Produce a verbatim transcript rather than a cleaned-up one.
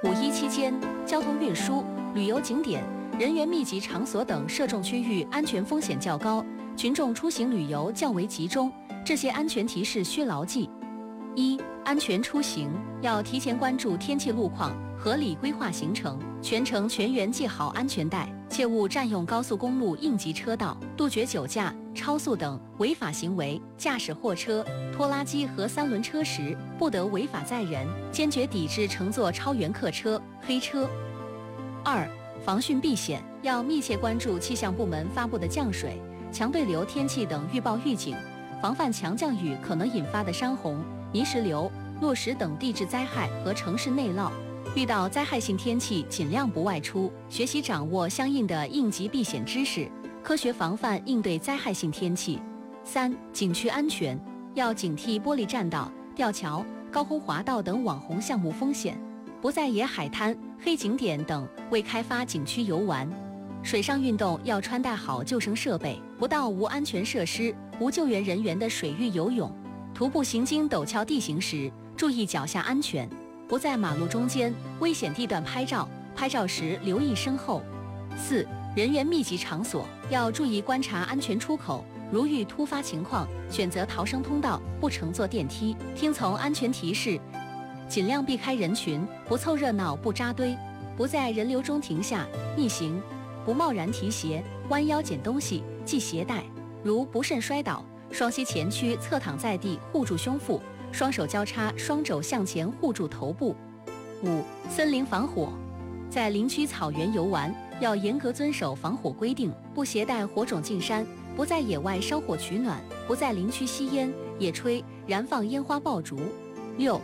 五一期间，交通运输、旅游景点、人员密集场所等涉重区域安全风险较高，群众出行旅游较为集中，这些安全提示需牢记。一、安全出行要提前关注天气路况，合理规划行程，全程全员系好安全带，切勿占用高速公路应急车道，杜绝酒驾、超速等违法行为。驾驶货车、拖拉机和三轮车时，不得违法载人，坚决抵制乘坐超员客车、黑车。二、防汛避险要密切关注气象部门发布的降水、强对流天气等预报预警，防范强降雨可能引发的山洪、泥石流、落石等地质灾害和城市内涝。遇到灾害性天气，尽量不外出，学习掌握相应的应急避险知识，科学防范应对灾害性天气。三、景区安全要警惕玻璃栈道、吊桥、高空滑道等网红项目风险，不在野海滩、黑景点等未开发景区游玩。水上运动要穿戴好救生设备，不到无安全设施、无救援人员的水域游泳。徒步行经陡峭地形时，注意脚下安全，不在马路中间、危险地段拍照，拍照时留意身后。四、人员密集场所要注意观察安全出口，如遇突发情况，选择逃生通道，不乘坐电梯，听从安全提示，尽量避开人群，不凑热闹，不扎堆，不在人流中停下、逆行，不贸然提鞋、弯腰捡东西、系鞋带，如不慎摔倒，双膝前屈，侧躺在地，护住胸腹，双手交叉，双肘向前护住头部。五、森林防火，在林区草原游玩，要严格遵守防火规定，不携带火种进山，不在野外烧火取暖，不在林区吸烟、野炊、燃放烟花爆竹。六、